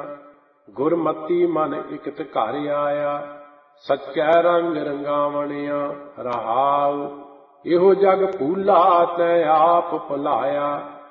ਗੁਰਮਤੀ ਮਨ ਇਕਤ ਘਰ ਆਇਆ। ਸੱਚੈ ਰੰਗ ਰੰਗਾਵਣਿਆ ਰਹਾਉ। ਇਹੋ ਜਗ ਭੂਲਾ ਤੈ ਆਪ ਭੁਲਾਇਆ।